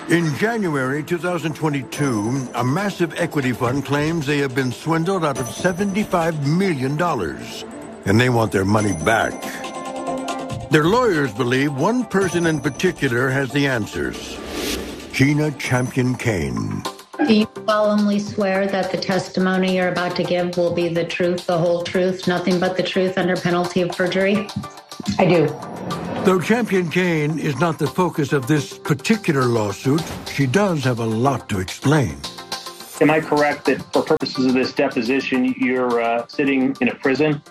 In January 2022, a massive equity fund claims they have been swindled out of $75 million, and they want their money back. Their lawyers believe one person in particular has the answers: Gina Champion-Cain. Do you solemnly swear that the testimony you're about to give will be the truth, the whole truth, nothing but the truth under penalty of perjury? I do. Though Champion-Cain is not the focus of this particular lawsuit, she does have a lot to explain. Am I correct that for purposes of this deposition, you're sitting in a prison?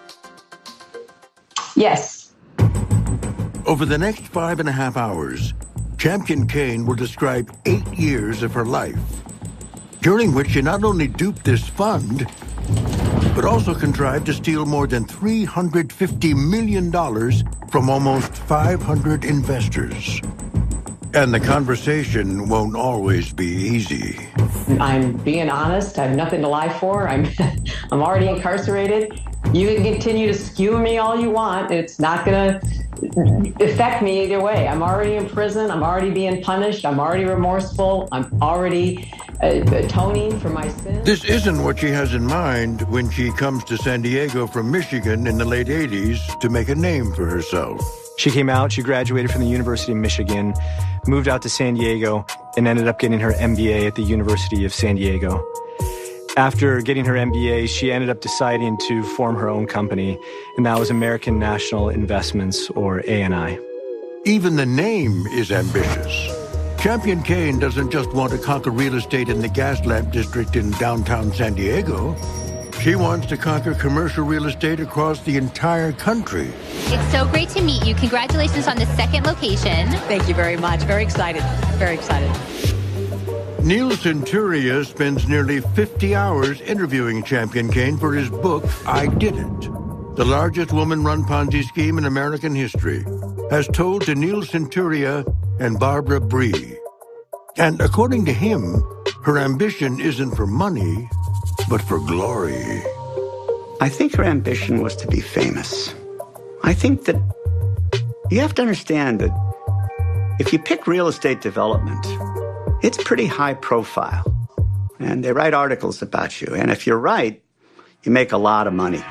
Yes. Over the next 5.5 hours, Champion-Cain will describe 8 years of her life, during which she not only duped this fund, but also contrived to steal more than $350 million from almost 500 investors. And the conversation won't always be easy. I'm being honest. I have nothing to lie for. I'm already incarcerated. You can continue to skewer me all you want. It's not going to affect me either way. I'm already in prison. I'm already being punished. I'm already remorseful. I'm already atoning for my sins. This isn't what she has in mind when she comes to San Diego from Michigan in the late 80s to make a name for herself. She came out, she graduated from the University of Michigan, moved out to San Diego, and ended up getting her MBA at the University of San Diego. After getting her MBA, she ended up deciding to form her own company, and that was American National Investments, or ANI. Even the name is ambitious. Champion-Cain doesn't just want to conquer real estate in the Gaslamp District in downtown San Diego. She wants to conquer commercial real estate across the entire country. It's so great to meet you. Congratulations on the second location. Thank you very much. Very excited. Very excited. Neil Centuria spends nearly 50 hours interviewing Champion-Cain for his book, I Did It. The largest woman-run Ponzi scheme in American history, as told to Neil Centuria and Barbara Bree. And according to him, her ambition isn't for money, but for glory. I think her ambition was to be famous. I think that you have to understand that if you pick real estate development, it's pretty high profile. And they write articles about you. And if you're right, you make a lot of money.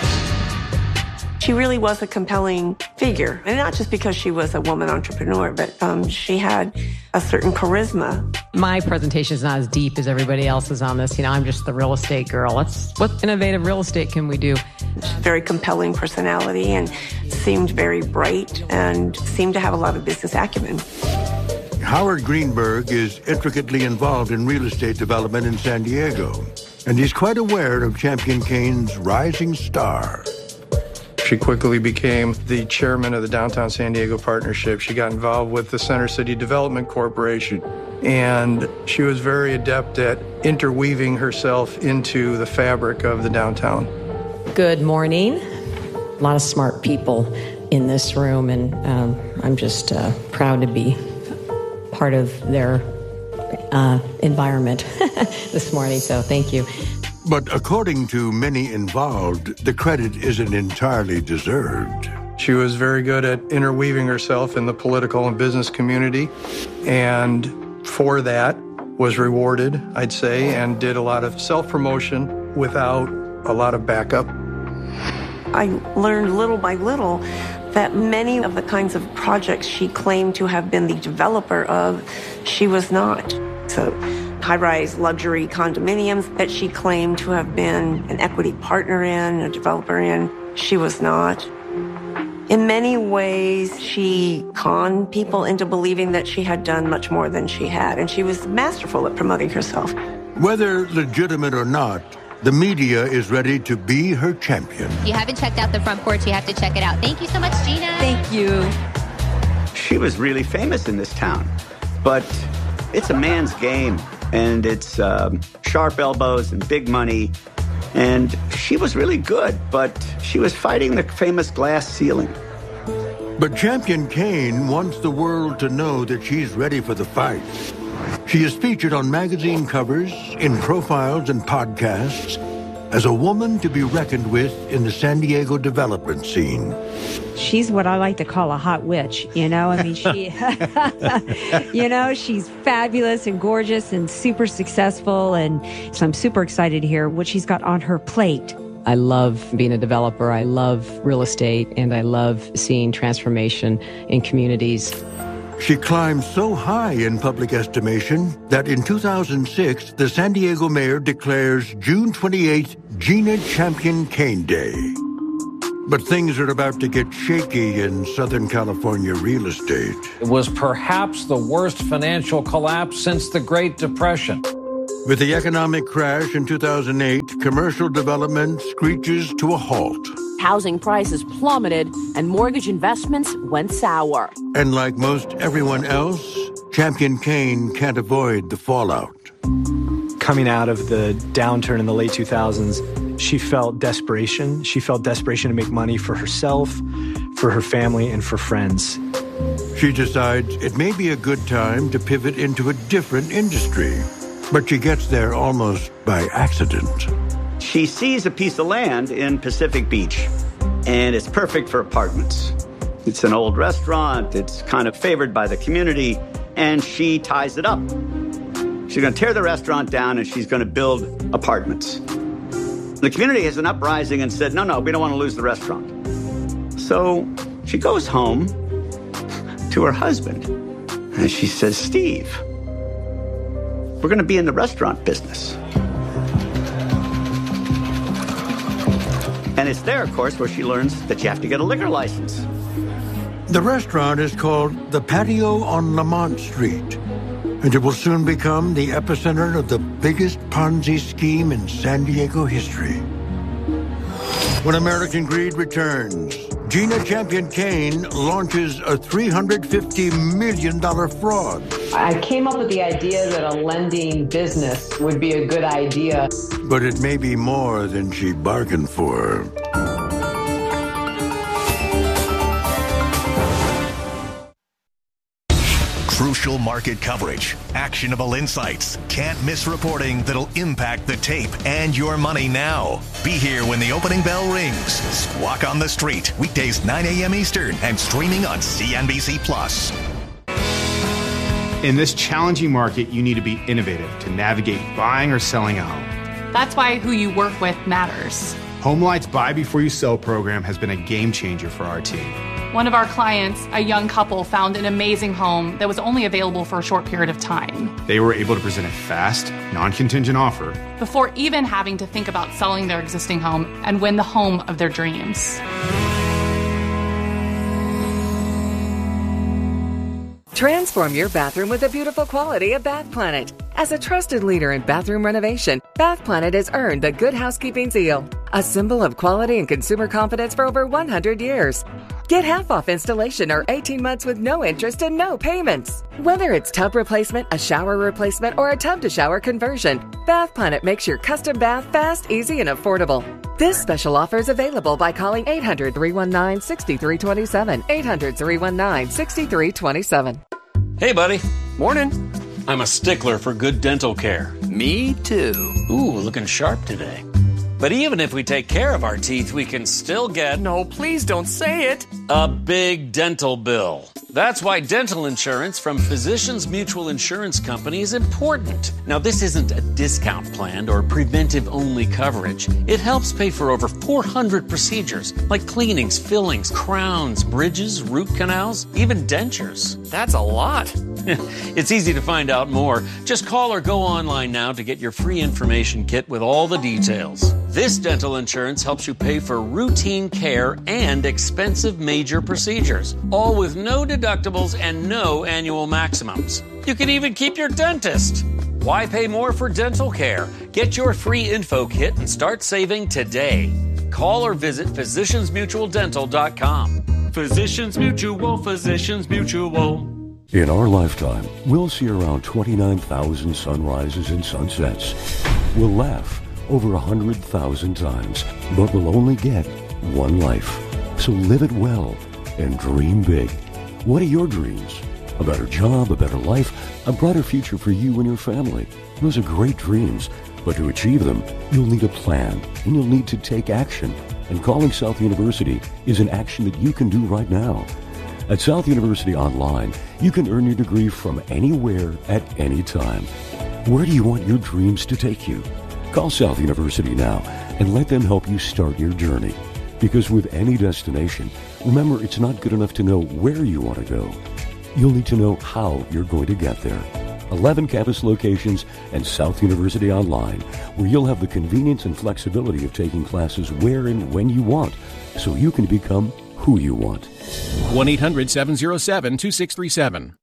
She really was a compelling figure, and not just because she was a woman entrepreneur, but she had a certain charisma. My presentation is not as deep as everybody else's on this. You know, I'm just the real estate girl. What innovative real estate can we do? Very compelling personality and seemed very bright and seemed to have a lot of business acumen. Howard Greenberg is intricately involved in real estate development in San Diego, and he's quite aware of Champion-Cain's rising star. She quickly became the chairman of the Downtown San Diego Partnership. She got involved with the Center City Development Corporation, and she was very adept at interweaving herself into the fabric of the downtown. Good morning. A lot of smart people in this room, and I'm just proud to be part of their environment this morning, so thank you. But according to many involved, the credit isn't entirely deserved. She was very good at interweaving herself in the political and business community, and for that was rewarded, I'd say, and did a lot of self-promotion without a lot of backup. I learned little by little that many of the kinds of projects she claimed to have been the developer of, she was not. So high-rise luxury condominiums that she claimed to have been an equity partner in, a developer in, she was not. In many ways, she conned people into believing that she had done much more than she had, and she was masterful at promoting herself. Whether legitimate or not, the media is ready to be her champion. If you haven't checked out the front porch, you have to check it out. Thank you so much, Gina. Thank you. She was really famous in this town, but it's a man's game, and it's sharp elbows and big money. And she was really good, but she was fighting the famous glass ceiling. But Champion-Cain wants the world to know that she's ready for the fight. She is featured on magazine covers, in profiles and podcasts, as a woman to be reckoned with in the San Diego development scene. She's what I like to call a hot witch, you know? I mean, she, you know, she's fabulous and gorgeous and super successful. And so I'm super excited to hear what she's got on her plate. I love being a developer. I love real estate, and I love seeing transformation in communities. She climbed so high in public estimation that in 2006, the San Diego mayor declares June 28th Gina Champion Cain Day. But things are about to get shaky in Southern California real estate. It was perhaps the worst financial collapse since the Great Depression. With the economic crash in 2008, commercial development screeches to a halt. Housing prices plummeted and mortgage investments went sour. And like most everyone else, Champion Cain can't avoid the fallout. Coming out of the downturn in the late 2000s, she felt desperation. She felt desperation to make money for herself, for her family, and for friends. She decides it may be a good time to pivot into a different industry. But she gets there almost by accident. She sees a piece of land in Pacific Beach, and it's perfect for apartments. It's an old restaurant, it's kind of favored by the community, and she ties it up. She's going to tear the restaurant down, and she's going to build apartments. The community has an uprising and said, no, we don't want to lose the restaurant. So she goes home to her husband, and she says, Steve, we're going to be in the restaurant business. And it's there, of course, where she learns that you have to get a liquor license. The restaurant is called The Patio on Lamont Street, and it will soon become the epicenter of the biggest Ponzi scheme in San Diego history. When American Greed returns, Gina Champion Cain launches a $350 million fraud. I came up with the idea that a lending business would be a good idea. But it may be more than she bargained for. Crucial market coverage, actionable insights, can't miss reporting that'll impact the tape and your money now. Be here when the opening bell rings. Squawk on the Street, weekdays 9 a.m. Eastern and streaming on CNBC+. In this challenging market, you need to be innovative to navigate buying or selling a home. That's why who you work with matters. HomeLight's Buy Before You Sell program has been a game changer for our team. One of our clients, a young couple, found an amazing home that was only available for a short period of time. They were able to present a fast, non-contingent offer before even having to think about selling their existing home and win the home of their dreams. Transform your bathroom with the beautiful quality of Bath Planet. As a trusted leader in bathroom renovation, Bath Planet has earned the Good Housekeeping seal, a symbol of quality and consumer confidence for over 100 years. Get half off installation or 18 months with no interest and no payments. Whether it's tub replacement, a shower replacement, or a tub-to-shower conversion, Bath Planet makes your custom bath fast, easy, and affordable. This special offer is available by calling 800-319-6327. 800-319-6327. Hey, buddy. Morning. I'm a stickler for good dental care. Me too. Ooh, looking sharp today. But even if we take care of our teeth, we can still get... No, please don't say it. A big dental bill. That's why dental insurance from Physicians Mutual Insurance Company is important. Now, this isn't a discount plan or preventive-only coverage. It helps pay for over 400 procedures, like cleanings, fillings, crowns, bridges, root canals, even dentures. That's a lot. It's easy to find out more. Just call or go online now to get your free information kit with all the details. This dental insurance helps you pay for routine care and expensive major procedures, all with no deductibles and no annual maximums. You can even keep your dentist. Why pay more for dental care? Get your free info kit and start saving today. Call or visit physiciansmutualdental.com. Physicians Mutual, Physicians Mutual. In our lifetime, we'll see around 29,000 sunrises and sunsets. We'll laugh over 100,000 times, but we'll only get one life. So live it well and dream big. What are your dreams? A better job, a better life, a brighter future for you and your family. Those are great dreams, But to achieve them, you'll need a plan, and you'll need to take action. And calling South University is an action that you can do right now. At South University Online, you can earn your degree from anywhere at any time. Where do you want your dreams to take you? Call South University now and let them help you start your journey. Because with any destination, remember, it's not good enough to know where you want to go. You'll need to know how you're going to get there. 11 campus locations and South University Online, where you'll have the convenience and flexibility of taking classes where and when you want, so you can become who you want. 1-800-707-2637.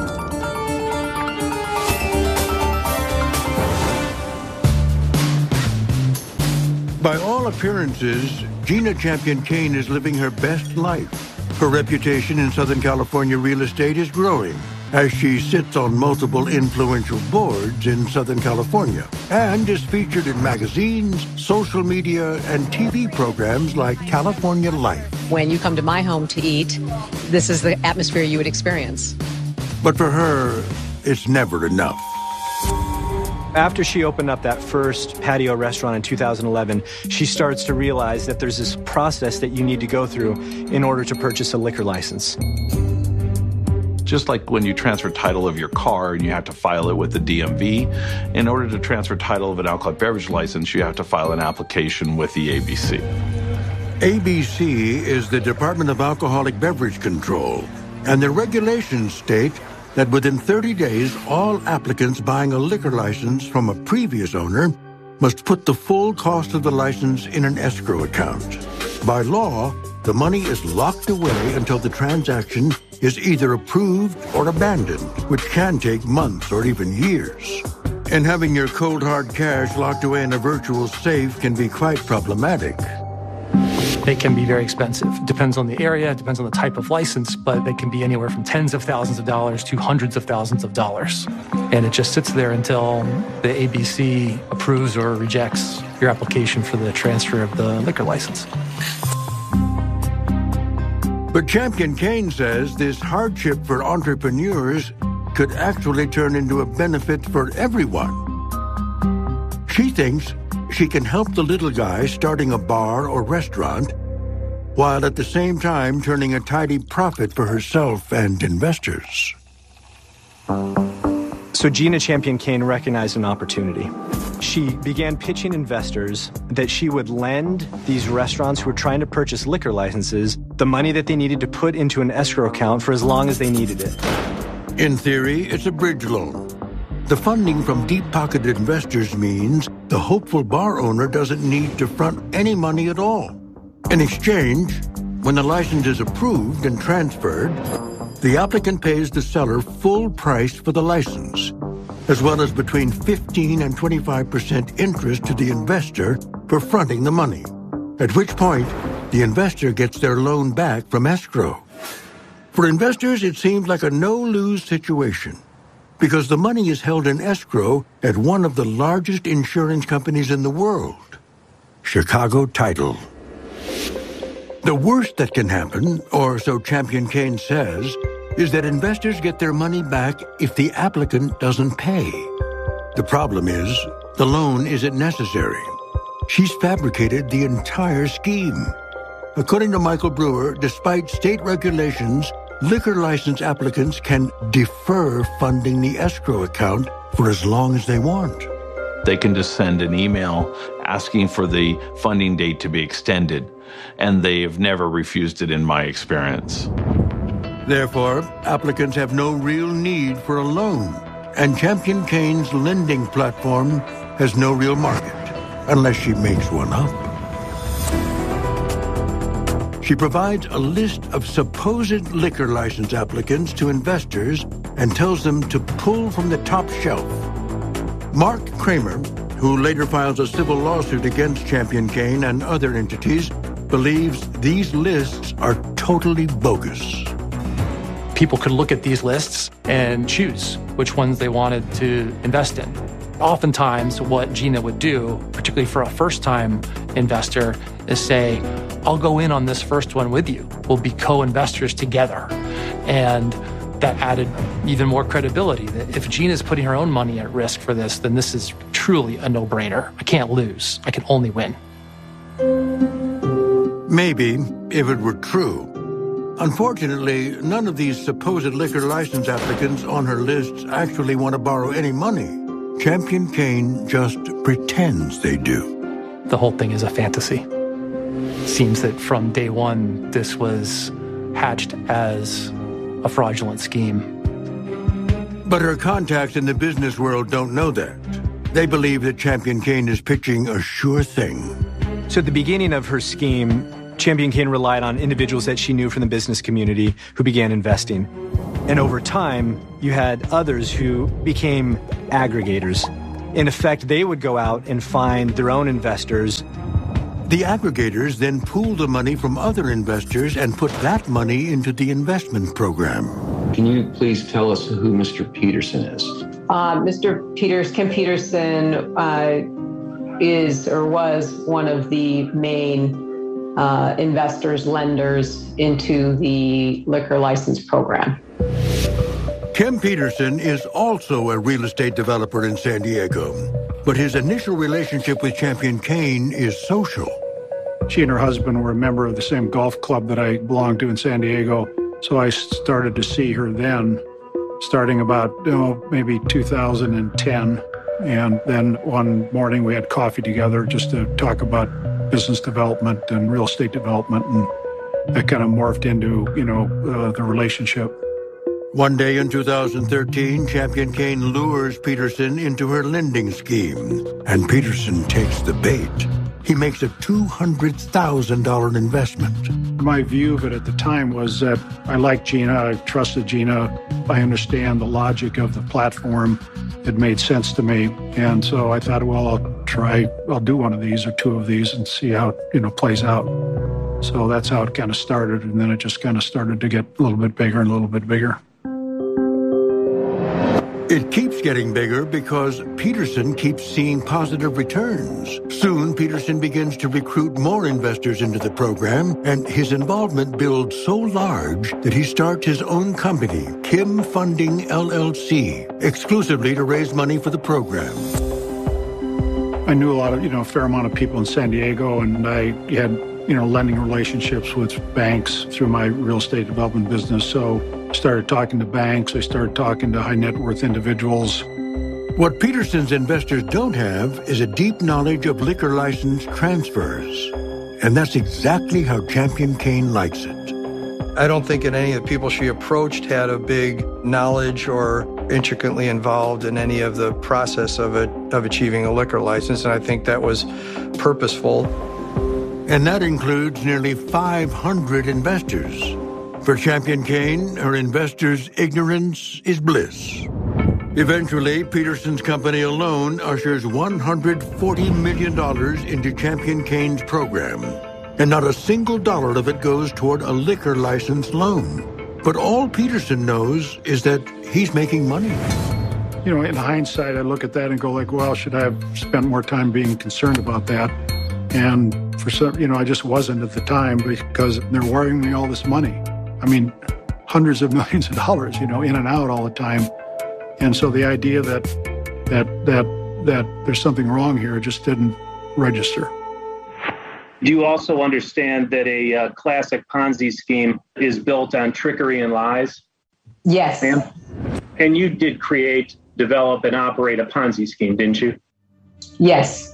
By all appearances, Gina Champion-Cain is living her best life. Her reputation in Southern California real estate is growing as she sits on multiple influential boards in Southern California and is featured in magazines, social media, and TV programs like California Life. When you come to my home to eat, this is the atmosphere you would experience. But for her, it's never enough. After she opened up that first patio restaurant in 2011, she starts to realize that there's this process that you need to go through in order to purchase a liquor license. Just like when you transfer title of your car and you have to file it with the DMV, in order to transfer title of an alcoholic beverage license, you have to file an application with the ABC. ABC is the Department of Alcoholic Beverage Control, and the regulations state that within 30 days, all applicants buying a liquor license from a previous owner must put the full cost of the license in an escrow account. By law, the money is locked away until the transaction is either approved or abandoned, which can take months or even years. And having your cold hard cash locked away in a virtual safe can be quite problematic. They can be very expensive. Depends on the area, depends on the type of license, but they can be anywhere from tens of thousands of dollars to hundreds of thousands of dollars. And it just sits there until the ABC approves or rejects your application for the transfer of the liquor license. But Champion-Cain says this hardship for entrepreneurs could actually turn into a benefit for everyone. She thinks she can help the little guy starting a bar or restaurant, while at the same time turning a tidy profit for herself and investors. So Gina Champion-Cain recognized an opportunity. She began pitching investors that she would lend these restaurants who were trying to purchase liquor licenses the money that they needed to put into an escrow account for as long as they needed it. In theory, it's a bridge loan. The funding from deep-pocketed investors means the hopeful bar owner doesn't need to front any money at all. In exchange, when the license is approved and transferred, the applicant pays the seller full price for the license, as well as between 15 and 25% interest to the investor for fronting the money, at which point the investor gets their loan back from escrow. For investors, it seems like a no-lose situation, because the money is held in escrow at one of the largest insurance companies in the world, Chicago Title. The worst that can happen, or so Champion-Cain says, is that investors get their money back if the applicant doesn't pay. The problem is, the loan isn't necessary. She's fabricated the entire scheme. According to Michael Brewer, despite state regulations, liquor license applicants can defer funding the escrow account for as long as they want. They can just send an email asking for the funding date to be extended, and they have never refused it in my experience. Therefore, applicants have no real need for a loan, and Champion-Cain's lending platform has no real market, unless she makes one up. She provides a list of supposed liquor license applicants to investors and tells them to pull from the top shelf. Mark Kramer, who later files a civil lawsuit against Champion-Cain and other entities, believes these lists are totally bogus. People could look at these lists and choose which ones they wanted to invest in. Oftentimes, what Gina would do, particularly for a first-time investor, is say, I'll go in on this first one with you. We'll be co-investors together. And that added even more credibility. That if Gina's putting her own money at risk for this, then this is truly a no-brainer. I can't lose. I can only win. Maybe, if it were true. Unfortunately, none of these supposed liquor license applicants on her list actually want to borrow any money. Champion Kane just pretends they do. The whole thing is a fantasy. Seems that from day one, this was hatched as a fraudulent scheme. But her contacts in the business world don't know that. They believe that Champion Kane is pitching a sure thing. So at the beginning of her scheme, Champion Kane relied on individuals that she knew from the business community who began investing. And over time, you had others who became aggregators. In effect, they would go out and find their own investors. The aggregators then pooled the money from other investors and put that money into the investment program. Can you please tell us who Mr. Peterson is? Kim Peterson is or was one of the main investors, lenders into the liquor license program. Kim Peterson is also a real estate developer in San Diego, but his initial relationship with Champion Kane is social. She and her husband were a member of the same golf club that I belonged to in San Diego, so I started to see her then, starting about maybe 2010. And then one morning we had coffee together just to talk about business development and real estate development, and that kind of morphed into, the relationship. One day in 2013, Champion Kane lures Peterson into her lending scheme, and Peterson takes the bait. He makes a $200,000 investment. My view of it at the time was that I liked Gina, I trusted Gina, I understand the logic of the platform. It made sense to me, and so I thought, well, I'll do one of these or two of these and see how it plays out. So that's how it kind of started, and then it just kind of started to get a little bit bigger and a little bit bigger. It keeps getting bigger because Peterson keeps seeing positive returns. Soon, Peterson begins to recruit more investors into the program, and his involvement builds so large that he starts his own company, Kim Funding LLC, exclusively to raise money for the program. I knew a fair amount of people in San Diego, and I had, lending relationships with banks through my real estate development business. So I started talking to banks. I started talking to high net worth individuals. What Peterson's investors don't have is a deep knowledge of liquor license transfers. And that's exactly how Champion Kane likes it. I don't think that any of the people she approached had a big knowledge or intricately involved in any of the process of achieving a liquor license, and I think that was purposeful. And that includes nearly 500 investors. For Champion Kane, her investors' ignorance is bliss. Eventually, Peterson's company alone ushers $140 million into Champion Kane's program. And not a single dollar of it goes toward a liquor license loan. But all Peterson knows is that he's making money. In hindsight, I look at that and go well, should I have spent more time being concerned about that? And for some, I just wasn't at the time because they're wiring me all this money. I mean, hundreds of millions of dollars, in and out all the time. And so the idea that there's something wrong here just didn't register. Do you also understand that a classic Ponzi scheme is built on trickery and lies? Yes. Ma'am? And you did create, develop, and operate a Ponzi scheme, didn't you? Yes.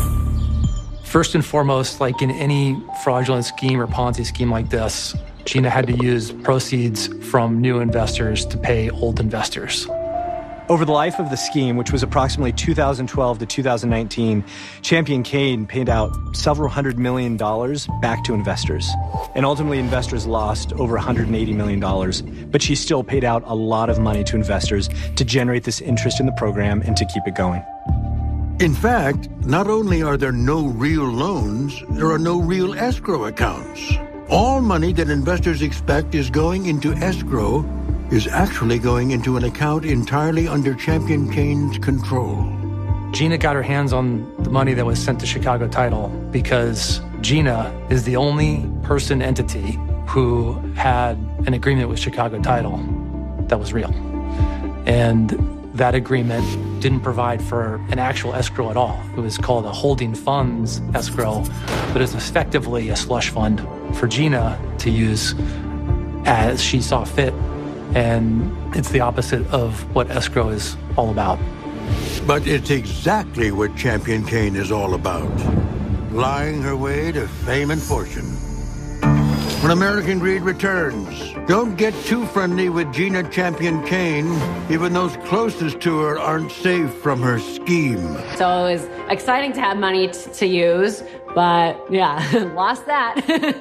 First and foremost, like in any fraudulent scheme or Ponzi scheme like this, Gina had to use proceeds from new investors to pay old investors. Over the life of the scheme, which was approximately 2012 to 2019, Champion Kane paid out several $100 million back to investors. And ultimately, investors lost over $180 million. But she still paid out a lot of money to investors to generate this interest in the program and to keep it going. In fact, not only are there no real loans, there are no real escrow accounts. All money that investors expect is going into escrow is actually going into an account entirely under Champion Kane's control. Gina got her hands on the money that was sent to Chicago Title because Gina is the only entity who had an agreement with Chicago Title. that was real. And that agreement didn't provide for an actual escrow at all. It was called a holding funds escrow, but it's effectively a slush fund for Gina to use as she saw fit. And it's the opposite of what escrow is all about. But it's exactly what Champion Kane is all about. Lying her way to fame and fortune. When American Greed returns, don't get too friendly with Gina Champion Kane. Even those closest to her aren't safe from her scheme. So it was exciting to have money to use, but yeah, lost that.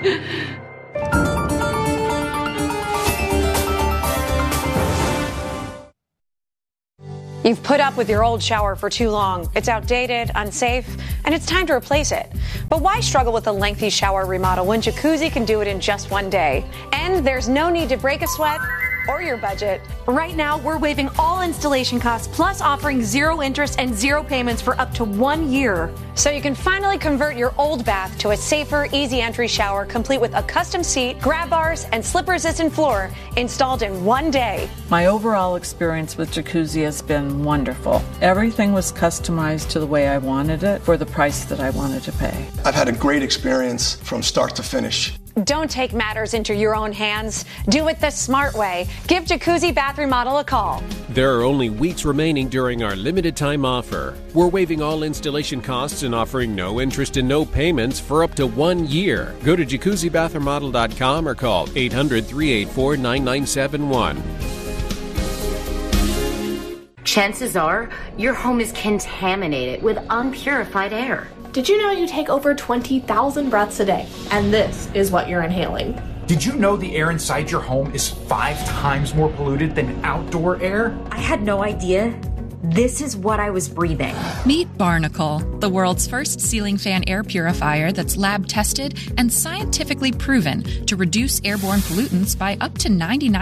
You've put up with your old shower for too long. It's outdated, unsafe, and it's time to replace it. But why struggle with a lengthy shower remodel when Jacuzzi can do it in just one day? And there's no need to break a sweat or your budget. Right now, we're waiving all installation costs, plus offering 0 interest and 0 payments for up to 1 year. So you can finally convert your old bath to a safer, easy entry shower, complete with a custom seat, grab bars, and slip-resistant floor installed in 1 day. My overall experience with Jacuzzi has been wonderful. Everything was customized to the way I wanted it for the price that I wanted to pay. I've had a great experience from start to finish. Don't take matters into your own hands. Do it the smart way. Give Jacuzzi Bath Remodel a call. There are only weeks remaining during our limited time offer. We're waiving all installation costs and offering no interest and no payments for up to 1 year. Go to jacuzzibathremodel.com or call 800-384-9971. Chances are your home is contaminated with unpurified air. Did you know you take over 20,000 breaths a day? And this is what you're inhaling. Did you know the air inside your home is 5 times more polluted than outdoor air? I had no idea. This is what I was breathing. Meet Barnacle, the world's first ceiling fan air purifier that's lab tested and scientifically proven to reduce airborne pollutants by up to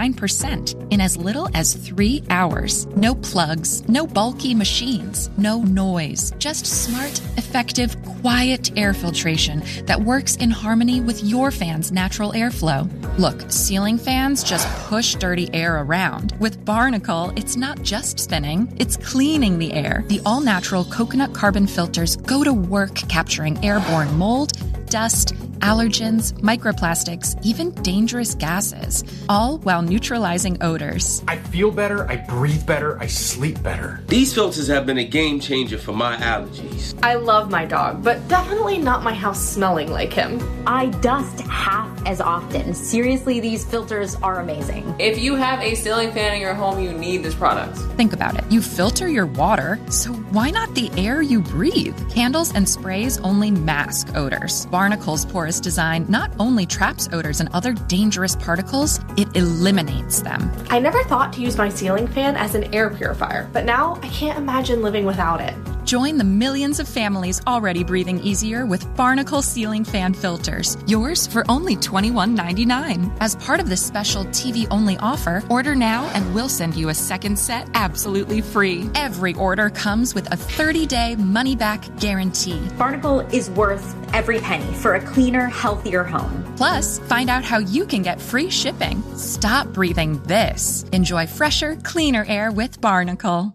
99% in as little as 3 hours. No plugs, no bulky machines, no noise, just smart, effective, quiet air filtration that works in harmony with your fan's natural airflow. Look, ceiling fans just push dirty air around. With Barnacle, it's not just spinning, it's cleaning the air. The all-natural coconut carbon filters go to work capturing airborne mold, dust, allergens, microplastics, even dangerous gases, all while neutralizing odors. I feel better, I breathe better, I sleep better. These filters have been a game changer for my allergies. I love my dog, but definitely not my house smelling like him. I dust half as often. Seriously, these filters are amazing. If you have a ceiling fan in your home, you need this product. Think about it. You filter your water, so why not the air you breathe? Candles and sprays only mask odors. Barnacle's porous design not only traps odors and other dangerous particles, it eliminates them. I never thought to use my ceiling fan as an air purifier, but now I can't imagine living without it. Join the millions of families already breathing easier with Barnacle ceiling fan filters. Yours for only $21.99. As part of this special TV-only offer, order now and we'll send you a second set absolutely free. Every order comes with a 30-day money-back guarantee. Barnacle is worth every penny for a cleaner, healthier home. Plus, find out how you can get free shipping. Stop breathing this. Enjoy fresher, cleaner air with Barnacle.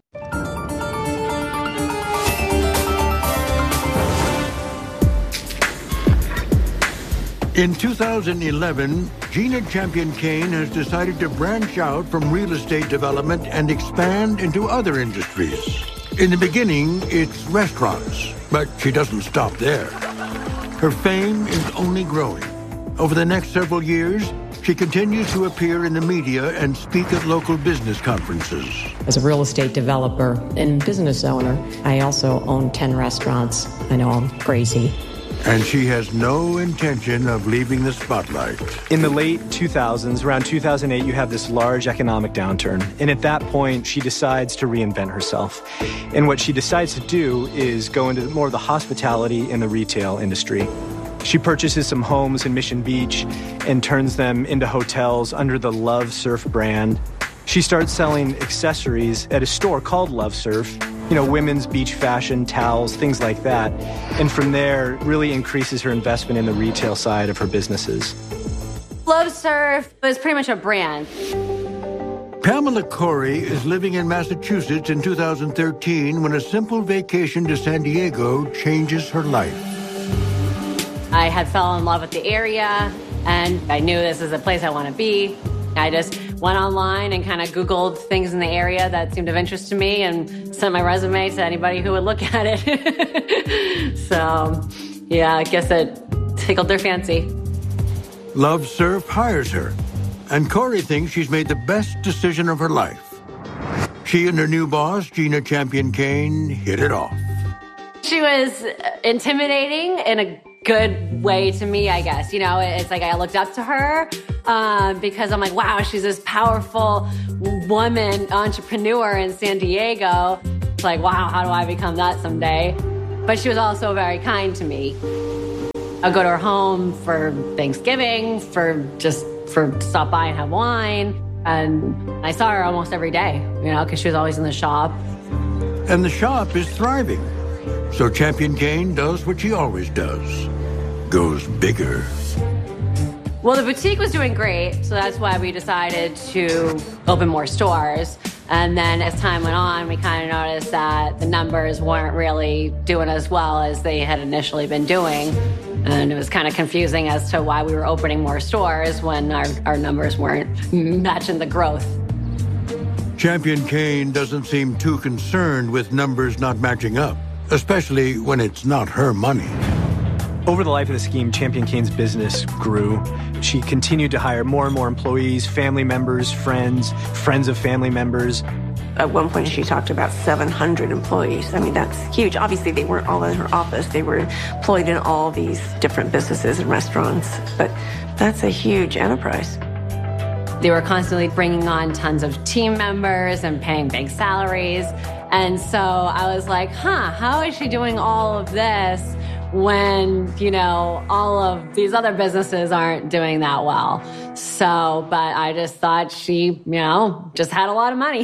In 2011, Gina Champion Kane has decided to branch out from real estate development and expand into other industries. In the beginning, it's restaurants, but she doesn't stop there. Her fame is only growing. Over the next several years, she continues to appear in the media and speak at local business conferences. As a real estate developer and business owner, I also own 10 restaurants. I know I'm crazy. And she has no intention of leaving the spotlight. In the late 2000s, around 2008, you have this large economic downturn. And at that point, she decides to reinvent herself. And what she decides to do is go into more of the hospitality and the retail industry. She purchases some homes in Mission Beach and turns them into hotels under the Love Surf brand. She starts selling accessories at a store called Love Surf. You know, women's beach fashion, towels, things like that. And from there, really increases her investment in the retail side of her businesses. Love Surf was pretty much a brand. Pamela Corey is living in Massachusetts in 2013 when a simple vacation to San Diego changes her life. I had fell in love with the area, and I knew this is a place I want to be. I just went online and kind of Googled things in the area that seemed of interest to me and sent my resume to anybody who would look at it. So, yeah, I guess it tickled their fancy. Love Surf hires her, and Corey thinks she's made the best decision of her life. She and her new boss, Gina Champion Kane, hit it off. She was intimidating in a good way to me, I guess. You know, it's like I looked up to her because I'm like, wow, she's this powerful woman entrepreneur in San Diego. It's like, wow, how do I become that someday? But she was also very kind to me. I'd go to her home for Thanksgiving, for stop by and have wine. And I saw her almost every day, you know, because she was always in the shop. And the shop is thriving. So Champion Kane does what she always does. Goes bigger. Well, the boutique was doing great, so that's why we decided to open more stores. And then as time went on, we kind of noticed that the numbers weren't really doing as well as they had initially been doing. And it was kind of confusing as to why we were opening more stores when our numbers weren't matching the growth. Champion Kane doesn't seem too concerned with numbers not matching up, especially when it's not her money. Over the life of the scheme, Champion Kane's business grew. She continued to hire more and more employees, family members, friends of family members. At one point, she talked about 700 employees. I mean, that's huge. Obviously, they weren't all in her office. They were employed in all these different businesses and restaurants. But that's a huge enterprise. They were constantly bringing on tons of team members and paying big salaries. And so I was like, how is she doing all of this when, you know, all of these other businesses aren't doing that well? So, but I just thought she, you know, just had a lot of money.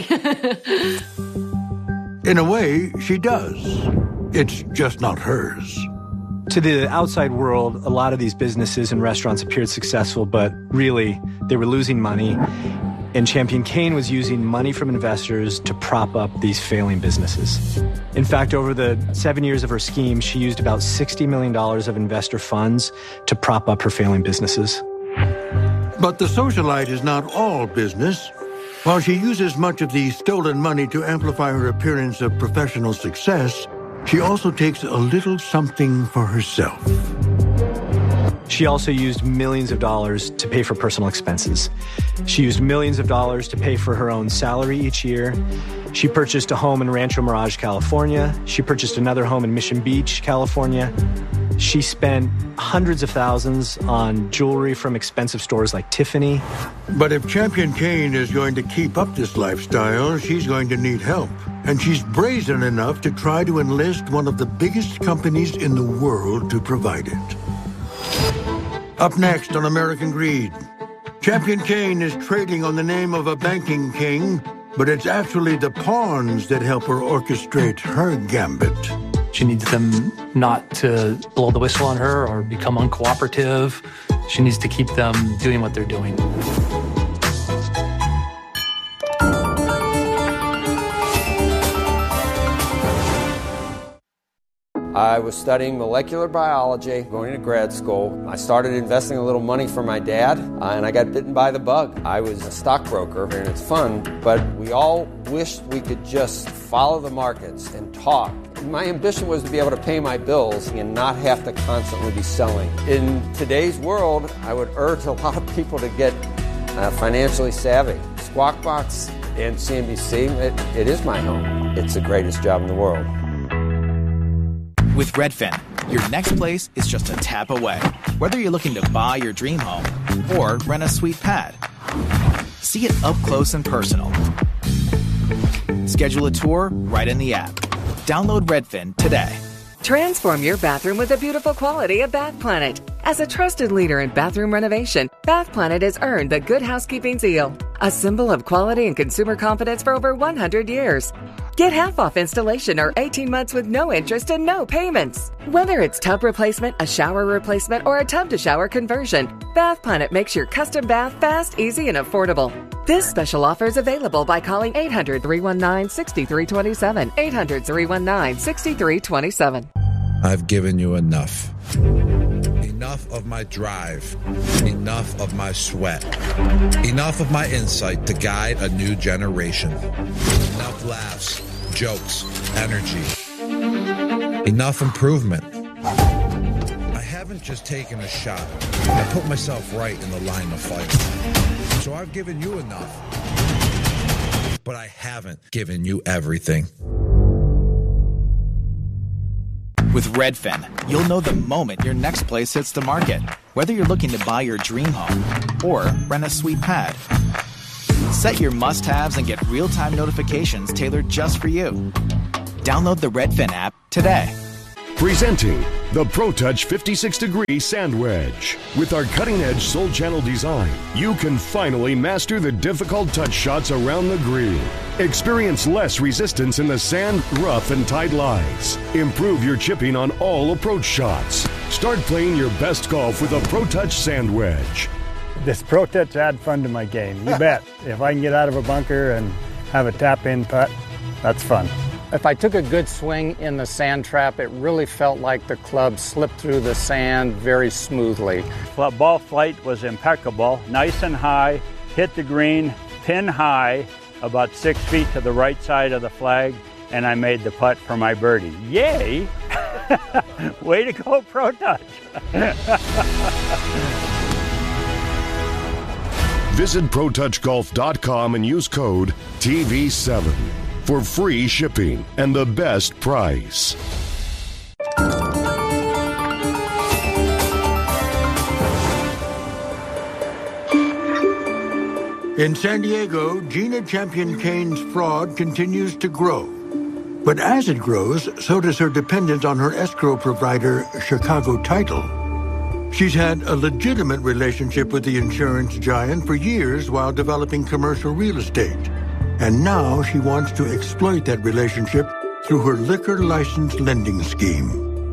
In a way, she does. It's just not hers. To the outside world, a lot of these businesses and restaurants appeared successful, but really, they were losing money. And Champion Kane was using money from investors to prop up these failing businesses. In fact, over the 7 years of her scheme, she used about $60 million of investor funds to prop up her failing businesses. But the socialite is not all business. While she uses much of the stolen money to amplify her appearance of professional success, she also takes a little something for herself. She also used millions of dollars to pay for personal expenses. She used millions of dollars to pay for her own salary each year. She purchased a home in Rancho Mirage, California. She purchased another home in Mission Beach, California. She spent hundreds of thousands on jewelry from expensive stores like Tiffany. But if Champion Kane is going to keep up this lifestyle, she's going to need help. And she's brazen enough to try to enlist one of the biggest companies in the world to provide it. Up next on American Greed, Champion Kane is trading on the name of a banking king, but it's actually the pawns that help her orchestrate her gambit. She needs them not to blow the whistle on her or become uncooperative. She needs to keep them doing what they're doing. I was studying molecular biology, going to grad school. I started investing a little money for my dad, and I got bitten by the bug. I was a stockbroker, and it's fun, but we all wished we could just follow the markets and talk. My ambition was to be able to pay my bills and not have to constantly be selling. In today's world, I would urge a lot of people to get financially savvy. Squawk Box and CNBC, it is my home. It's the greatest job in the world. With Redfin, your next place is just a tap away. Whether you're looking to buy your dream home or rent a sweet pad, see it up close and personal. Schedule a tour right in the app. Download Redfin today. Transform your bathroom with the beautiful quality of Bath Planet. As a trusted leader in bathroom renovation, Bath Planet has earned the Good Housekeeping seal, a symbol of quality and consumer confidence for over 100 years. Get half off installation or 18 months with no interest and no payments. Whether it's tub replacement, a shower replacement, or a tub-to-shower conversion, Bath Planet makes your custom bath fast, easy, and affordable. This special offer is available by calling 800-319-6327. 800-319-6327. I've given you enough. Enough of my drive. Enough of my sweat. Enough of my insight to guide a new generation. Enough laughs, jokes, energy. Enough improvement. I haven't just taken a shot. I put myself right in the line of fight. So I've given you enough. But I haven't given you everything. With Redfin, you'll know the moment your next place hits the market, whether you're looking to buy your dream home or rent a sweet pad. Set your must-haves and get real-time notifications tailored just for you. Download the Redfin app today. Presenting the ProTouch 56-degree Sand Wedge. With our cutting-edge Soul Channel design, you can finally master the difficult touch shots around the green. Experience less resistance in the sand, rough, and tight lies. Improve your chipping on all approach shots. Start playing your best golf with a ProTouch Sand Wedge. This ProTouch add fun to my game, you bet. If I can get out of a bunker and have a tap-in putt, that's fun. If I took a good swing in the sand trap, it really felt like the club slipped through the sand very smoothly. Ball flight was impeccable, nice and high, hit the green, pin high, about 6 feet to the right side of the flag, and I made the putt for my birdie. Yay! Way to go, ProTouch! Visit ProTouchGolf.com and use code TV7 for free shipping and the best price. In San Diego, Gina Champion Kane's fraud continues to grow. But as it grows, so does her dependence on her escrow provider, Chicago Title. She's had a legitimate relationship with the insurance giant for years while developing commercial real estate. And now she wants to exploit that relationship through her liquor license lending scheme.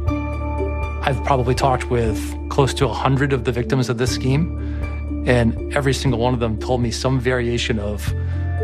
I've probably talked with close to 100 of the victims of this scheme, and every single one of them told me some variation of,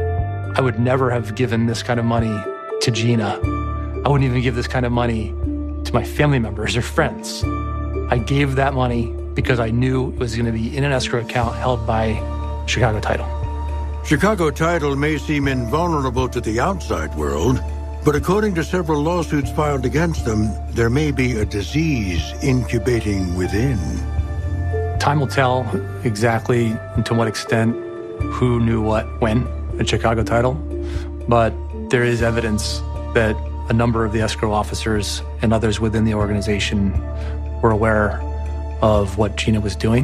I would never have given this kind of money to Gina. I wouldn't even give this kind of money to my family members or friends. I gave that money because I knew it was going to be in an escrow account held by Chicago Title. Chicago Title may seem invulnerable to the outside world, but according to several lawsuits filed against them, there may be a disease incubating within. Time will tell exactly and to what extent who knew what when at Chicago Title, but there is evidence that a number of the escrow officers and others within the organization were aware of what Gina was doing.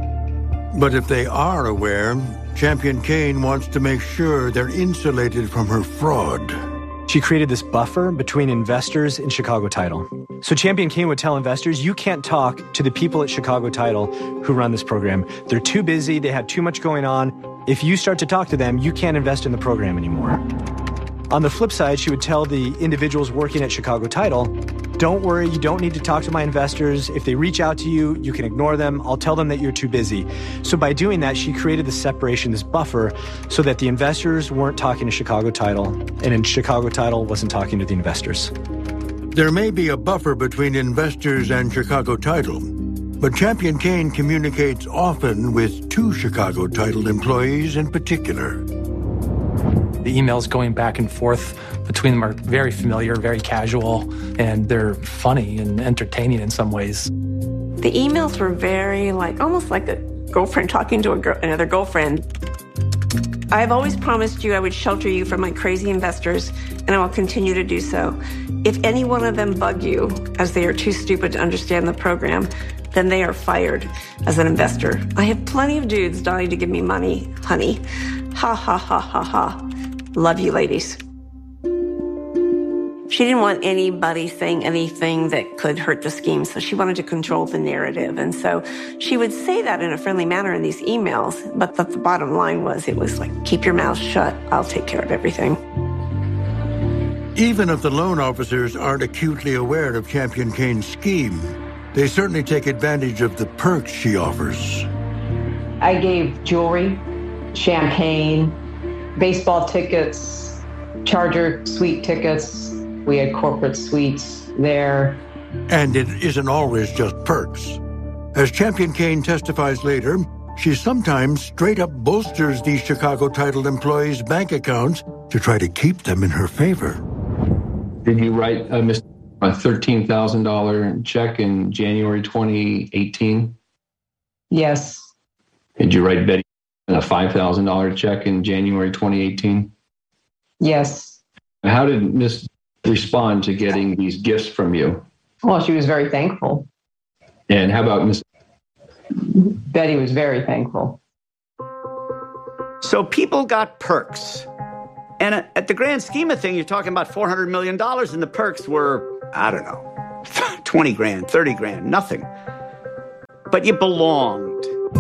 But if they are aware, Champion Kane wants to make sure they're insulated from her fraud. She created this buffer between investors and Chicago Title. So Champion Kane would tell investors, you can't talk to the people at Chicago Title who run this program. They're too busy, they have too much going on. If you start to talk to them, you can't invest in the program anymore. On the flip side, she would tell the individuals working at Chicago Title, don't worry, you don't need to talk to my investors. If they reach out to you, you can ignore them. I'll tell them that you're too busy. So by doing that, she created this separation, this buffer, so that the investors weren't talking to Chicago Title, and in Chicago Title wasn't talking to the investors. There may be a buffer between investors and Chicago Title, but Champion Kane communicates often with two Chicago Title employees in particular. The emails going back and forth between them are very familiar, very casual, and they're funny and entertaining in some ways. The emails were very almost like a girlfriend talking to another girlfriend. I've always promised you I would shelter you from my crazy investors, and I will continue to do so. If any one of them bug you, as they are too stupid to understand the program, then they are fired as an investor. I have plenty of dudes dying to give me money, honey. Ha, ha, ha, ha, ha. Love you, ladies. She didn't want anybody saying anything that could hurt the scheme, so she wanted to control the narrative. And so she would say that in a friendly manner in these emails, but the bottom line was, it was like, keep your mouth shut, I'll take care of everything. Even if the loan officers aren't acutely aware of Champion Kane's scheme, they certainly take advantage of the perks she offers. I gave jewelry champagne, baseball tickets, Charger suite tickets. We had corporate suites there. And it isn't always just perks. As Champion Kane testifies later, she sometimes straight up bolsters these Chicago Title employees' bank accounts to try to keep them in her favor. Did you write a $13,000 check in January 2018? Yes. Did you write Betty a $5,000 check in January 2018? Yes. How did Miss respond to getting these gifts from you? Well, she was very thankful. And how about Miss Betty was very thankful. So people got perks. And at the grand scheme of things, you're talking about $400 million, and the perks were, I don't know, 20 grand, 30 grand, nothing. But you belonged.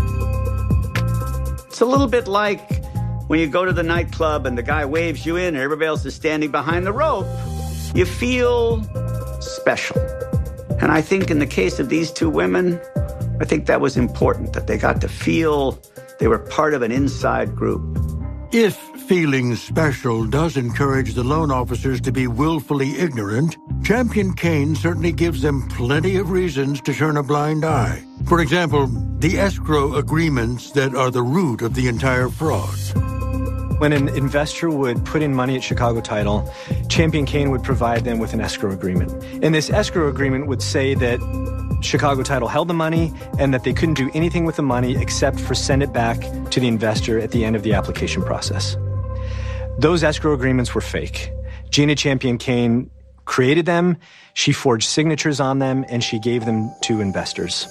It's a little bit like when you go to the nightclub and the guy waves you in and everybody else is standing behind the rope. You feel special. And I think in the case of these two women, I think that was important, that they got to feel they were part of an inside group. If feeling special does encourage the loan officers to be willfully ignorant, Champion Kane certainly gives them plenty of reasons to turn a blind eye. For example, the escrow agreements that are the root of the entire fraud. When an investor would put in money at Chicago Title, Champion Kane would provide them with an escrow agreement. And this escrow agreement would say that Chicago Title held the money and that they couldn't do anything with the money except for send it back to the investor at the end of the application process. Those escrow agreements were fake. Gina Champion Kane created them, she forged signatures on them, and she gave them to investors.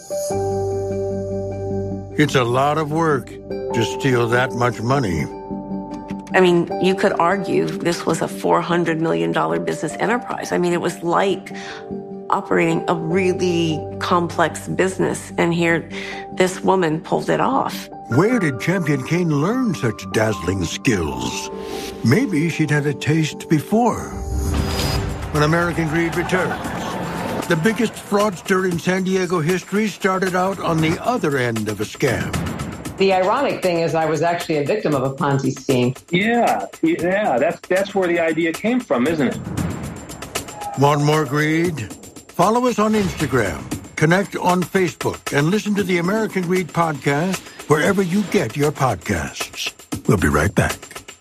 It's a lot of work to steal that much money. I mean, you could argue this was a $400 million business enterprise. I mean, it was like operating a really complex business, and here this woman pulled it off. Where did Champion Kane learn such dazzling skills? Maybe she'd had a taste before. When American Greed returns, the biggest fraudster in San Diego history started out on the other end of a scam. The ironic thing is I was actually a victim of a Ponzi scheme. Yeah, that's where the idea came from, isn't it? Want more greed? Follow us on Instagram, connect on Facebook, and listen to the American Greed podcast wherever you get your podcasts. We'll be right back.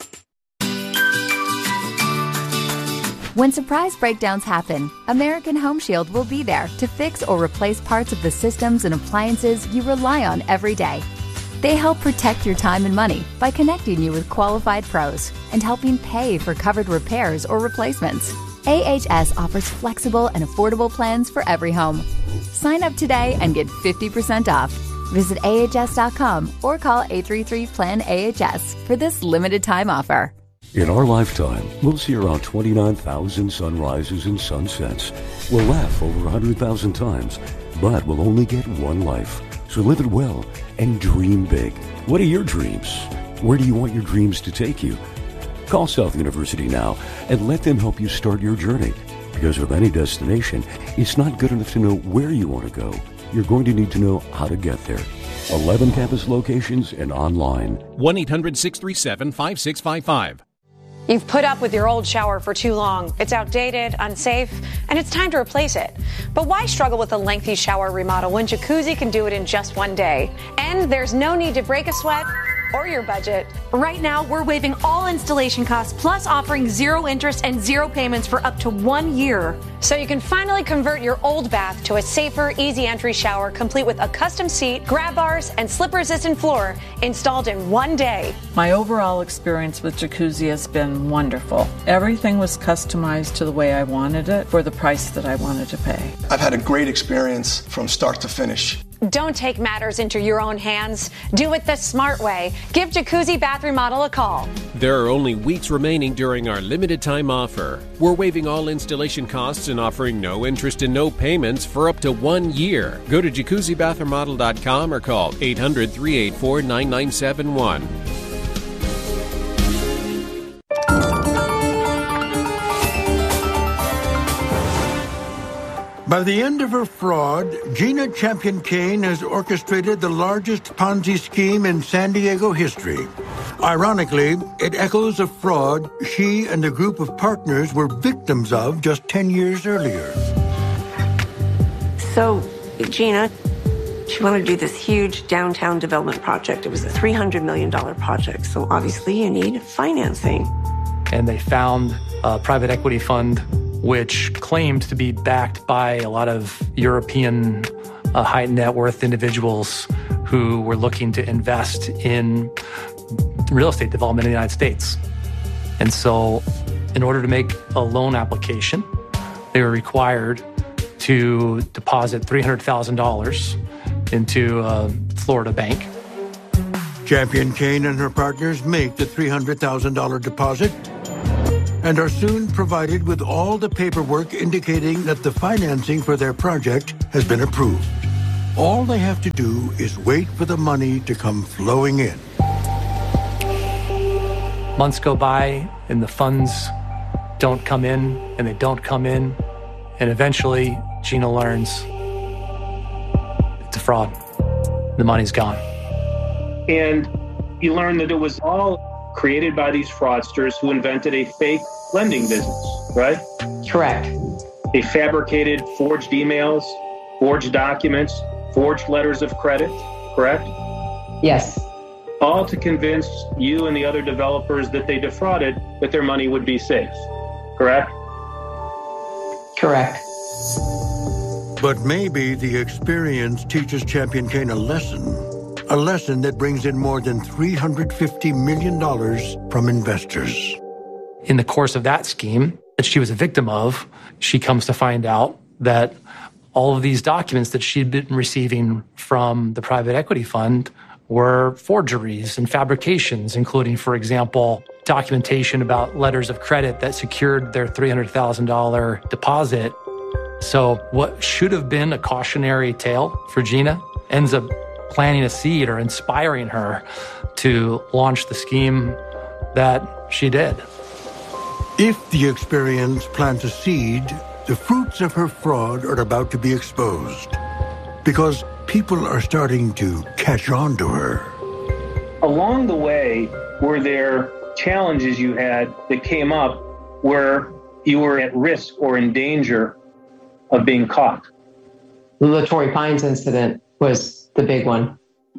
When surprise breakdowns happen, American Home Shield will be there to fix or replace parts of the systems and appliances you rely on every day. They help protect your time and money by connecting you with qualified pros and helping pay for covered repairs or replacements. AHS offers flexible and affordable plans for every home. Sign up today and get 50% off. Visit AHS.com or call 833-PLAN-AHS for this limited time offer. In our lifetime, we'll see around 29,000 sunrises and sunsets. We'll laugh over 100,000 times, but we'll only get one life. So live it well and dream big. What are your dreams? Where do you want your dreams to take you? Call South University now and let them help you start your journey. Because with any destination, it's not good enough to know where you want to go. You're going to need to know how to get there. 11 campus locations and online. 1-800-637-5655. You've put up with your old shower for too long. It's outdated, unsafe, and it's time to replace it. But why struggle with a lengthy shower remodel when Jacuzzi can do it in just one day? And there's no need to break a sweat or your budget. Right now, we're waiving all installation costs, plus offering 0 interest and 0 payments for up to 1 year. So you can finally convert your old bath to a safer, easy entry shower, complete with a custom seat, grab bars, and slip-resistant floor installed in 1 day. My overall experience with Jacuzzi has been wonderful. Everything was customized to the way I wanted it for the price that I wanted to pay. I've had a great experience from start to finish. Don't take matters into your own hands. Do it the smart way. Give Jacuzzi Bath Remodel a call. There are only weeks remaining during our limited time offer. We're waiving all installation costs and offering no interest and no payments for up to 1 year. Go to jacuzzibathremodel.com or call 800-384-9971. By the end of her fraud, Gina Champion Cain has orchestrated the largest Ponzi scheme in San Diego history. Ironically, it echoes a fraud she and a group of partners were victims of just 10 years earlier. So, Gina, she wanted to do this huge downtown development project. It was a $300 million project, so obviously you need financing. And they found a private equity fund which claimed to be backed by a lot of European high net worth individuals who were looking to invest in real estate development in the United States. And so in order to make a loan application, they were required to deposit $300,000 into a Florida bank. Champion Cain and her partners make the $300,000 deposit and are soon provided with all the paperwork indicating that the financing for their project has been approved. All they have to do is wait for the money to come flowing in. Months go by and the funds don't come in, and they don't come in, and eventually Gina learns it's a fraud. The money's gone. And you learn that it was all created by these fraudsters who invented a fake lending business, right? Correct. They fabricated forged emails, forged documents, forged letters of credit, correct? Yes. All to convince you and the other developers that they defrauded, that their money would be safe, correct? Correct. But maybe the experience teaches Champion Cain a lesson that brings in more than $350 million from investors. In the course of that scheme that she was a victim of, she comes to find out that all of these documents that she'd been receiving from the private equity fund were forgeries and fabrications, including, for example, documentation about letters of credit that secured their $300,000 deposit. So what should have been a cautionary tale for Gina ends up planting a seed or inspiring her to launch the scheme that she did. If the experience plants a seed, the fruits of her fraud are about to be exposed because people are starting to catch on to her. Along the way, were there challenges you had that came up where you were at risk or in danger of being caught? The Torrey Pines incident was the big one.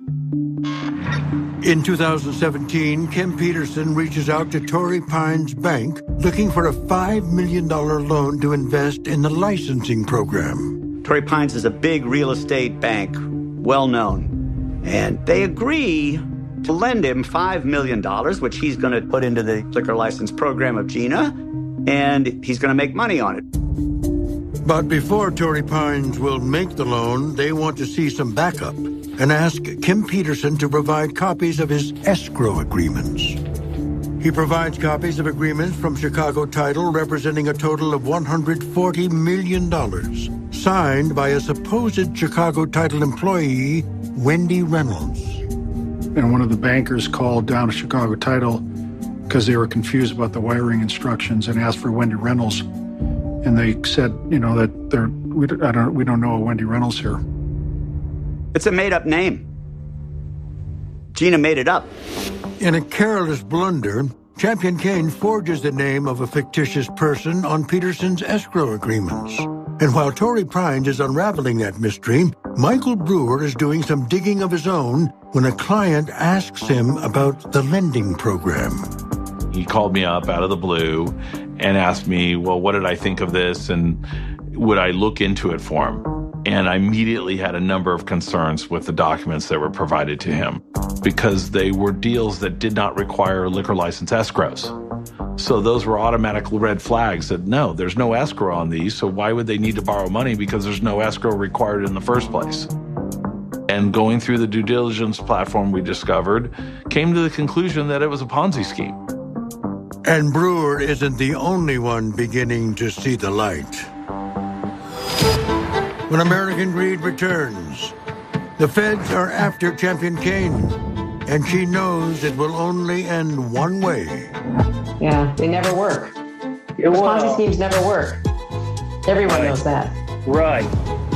In 2017, Kim Peterson reaches out to Torrey Pines Bank looking for a $5 million loan to invest in the licensing program. Torrey Pines is a big real estate bank, well known. And they agree to lend him $5 million, which he's going to put into the liquor license program of Gina, and he's going to make money on it. But before Torrey Pines will make the loan, they want to see some backup and ask Kim Peterson to provide copies of his escrow agreements. He provides copies of agreements from Chicago Title representing a total of $140 million, signed by a supposed Chicago Title employee, Wendy Reynolds. And one of the bankers called down to Chicago Title because they were confused about the wiring instructions and asked for Wendy Reynolds. And they said, that we don't know a Wendy Reynolds here. It's a made-up name. Gina made it up. In a careless blunder, Champion Cain forges the name of a fictitious person on Peterson's escrow agreements. And while Torrey Pines is unraveling that mystery, Michael Brewer is doing some digging of his own when a client asks him about the lending program. He called me up out of the blue and asked me, well, what did I think of this and would I look into it for him? And I immediately had a number of concerns with the documents that were provided to him because they were deals that did not require liquor license escrows. So those were automatic red flags that, no, there's no escrow on these, so why would they need to borrow money because there's no escrow required in the first place? And going through the due diligence platform we discovered, came to the conclusion that it was a Ponzi scheme. And Brewer isn't the only one beginning to see the light. When American Greed returns, the feds are after Champion Cain, and she knows it will only end one way. Yeah, they never work. Ponzi schemes never work. Everyone knows that. Right.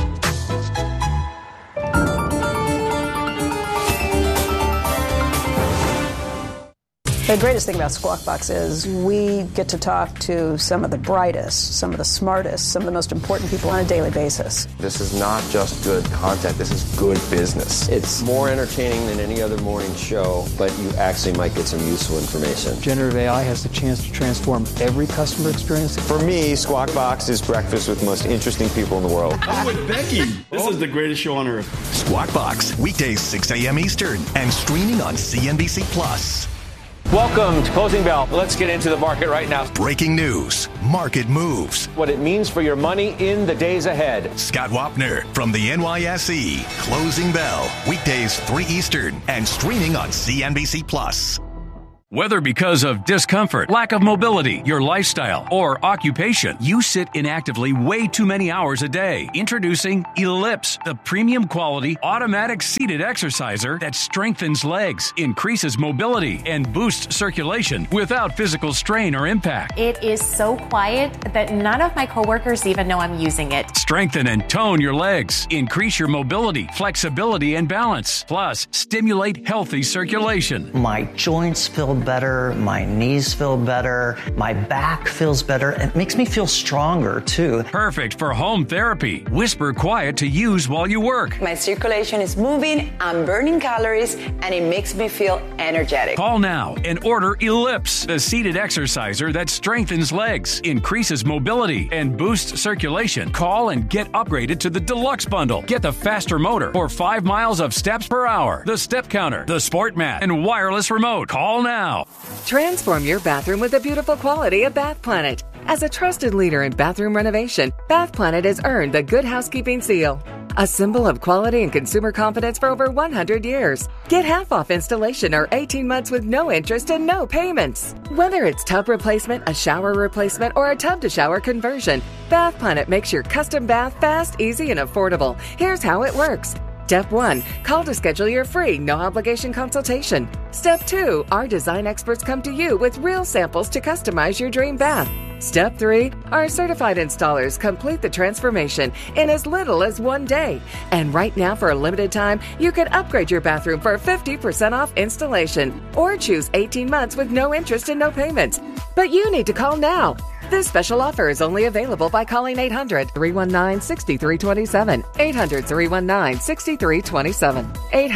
The greatest thing about Squawk Box is we get to talk to some of the brightest, some of the smartest, some of the most important people on a daily basis. This is not just good content, this is good business. It's more entertaining than any other morning show, but you actually might get some useful information. Generative AI has the chance to transform every customer experience. For me, Squawk Box is breakfast with the most interesting people in the world. I'm with Becky. This is the greatest show on earth. Squawk Box, weekdays 6 a.m. Eastern and streaming on CNBC Plus. Welcome to Closing Bell. Let's get into the market right now. Breaking news, market moves, what it means for your money in the days ahead. Scott Wapner from the NYSE. Closing Bell, weekdays 3 Eastern and streaming on CNBC Plus. Whether because of discomfort, lack of mobility, your lifestyle, or occupation, you sit inactively way too many hours a day. Introducing Ellipse, the premium quality automatic seated exerciser that strengthens legs, increases mobility, and boosts circulation without physical strain or impact. It is so quiet that none of my coworkers even know I'm using it. Strengthen and tone your legs, increase your mobility, flexibility, and balance. Plus, stimulate healthy circulation. My joints feel better, my knees feel better, my back feels better. It makes me feel stronger too. Perfect for home therapy. Whisper quiet to use while you work. My circulation is moving, I'm burning calories, and it makes me feel energetic. Call now and order Ellipse, the seated exerciser that strengthens legs, increases mobility, and boosts circulation. Call and get upgraded to the Deluxe Bundle. Get the faster motor for 5 miles of steps per hour, the step counter, the sport mat, and wireless remote. Call now. Transform your bathroom with the beautiful quality of Bath Planet. As a trusted leader in bathroom renovation, Bath Planet has earned the Good Housekeeping seal, a symbol of quality and consumer confidence for over 100 years. Get half off installation or 18 months with no interest and no payments. Whether it's tub replacement, a shower replacement, or a tub-to-shower conversion, Bath Planet makes your custom bath fast, easy, and affordable. Here's how it works. Step 1, call to schedule your free, no-obligation consultation. Step 2, our design experts come to you with real samples to customize your dream bath. Step 3, our certified installers complete the transformation in as little as 1 day. And right now, for a limited time, you can upgrade your bathroom for 50% off installation or choose 18 months with no interest and no payments. But you need to call now. This special offer is only available by calling 800-319-6327. 800-319-6327.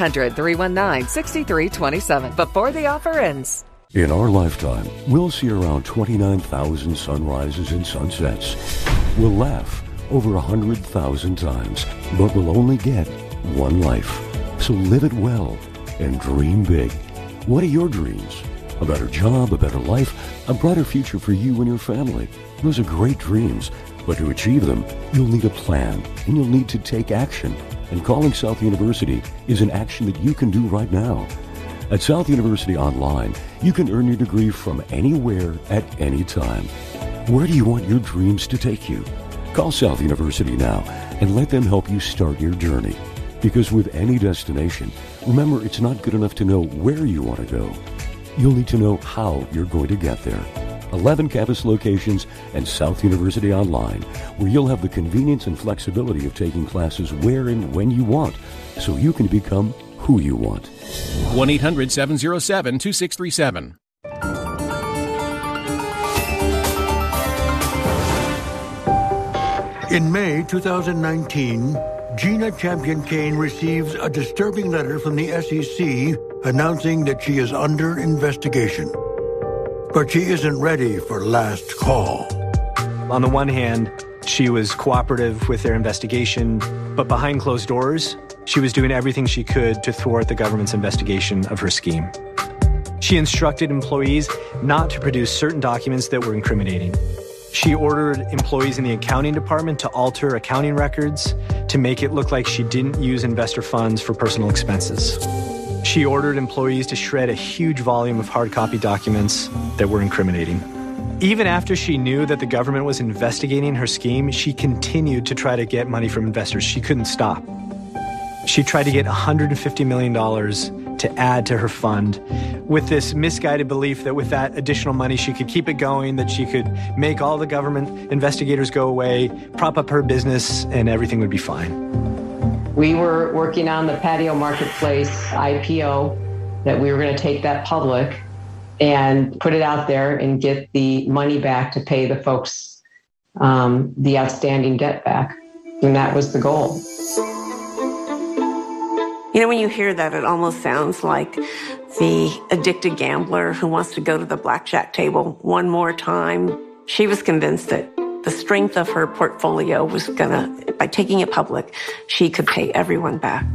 800-319-6327. Before the offer ends. In our lifetime, we'll see around 29,000 sunrises and sunsets. We'll laugh over 100,000 times, but we'll only get one life. So live it well and dream big. What are your dreams? A better job, a better life, a brighter future for you and your family. Those are great dreams, but to achieve them, you'll need a plan, and you'll need to take action. And calling South University is an action that you can do right now. At South University Online, you can earn your degree from anywhere at any time. Where do you want your dreams to take you? Call South University now and let them help you start your journey. Because with any destination, remember, it's not good enough to know where you want to go. You'll need to know how you're going to get there. 11 campus locations and South University Online, where you'll have the convenience and flexibility of taking classes where and when you want, so you can become who you want. 1-800-707-2637. In May 2019, Gina Champion-Cain receives a disturbing letter from the SEC announcing that she is under investigation. But she isn't ready for last call. On the one hand, she was cooperative with their investigation, but behind closed doors, she was doing everything she could to thwart the government's investigation of her scheme. She instructed employees not to produce certain documents that were incriminating. She ordered employees in the accounting department to alter accounting records to make it look like she didn't use investor funds for personal expenses. She ordered employees to shred a huge volume of hard copy documents that were incriminating. Even after she knew that the government was investigating her scheme, she continued to try to get money from investors. She couldn't stop. She tried to get $150 million to to add to her fund with this misguided belief that with that additional money, she could keep it going, that she could make all the government investigators go away, prop up her business, and everything would be fine. We were working on the patio marketplace IPO, that we were going to take that public and put it out there and get the money back to pay the folks the outstanding debt back. And that was the goal. You know, when you hear that, it almost sounds like the addicted gambler who wants to go to the blackjack table one more time. She was convinced that the strength of her portfolio was by taking it public, she could pay everyone back.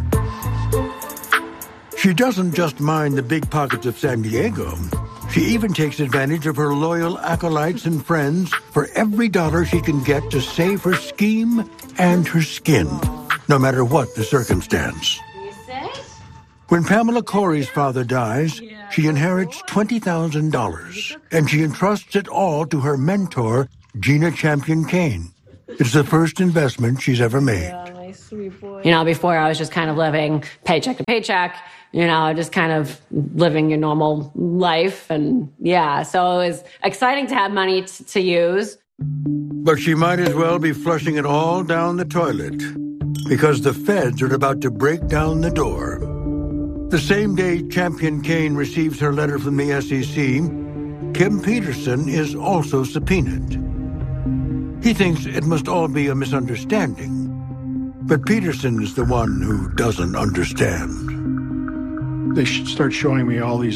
She doesn't just mind the big pockets of San Diego. She even takes advantage of her loyal acolytes and friends for every dollar she can get to save her scheme and her skin, no matter what the circumstance. When Pamela Corey's father dies, she inherits $20,000, and she entrusts it all to her mentor, Gina Champion Cain. It's the first investment she's ever made. You know, before I was just kind of living paycheck to paycheck, you know, just kind of living your normal life. And yeah, so it was exciting to have money to use. But she might as well be flushing it all down the toilet, because the feds are about to break down the door. The same day Champion Cain receives her letter from the SEC, Kim Peterson is also subpoenaed. He thinks it must all be a misunderstanding, but Peterson is the one who doesn't understand. They start showing me all these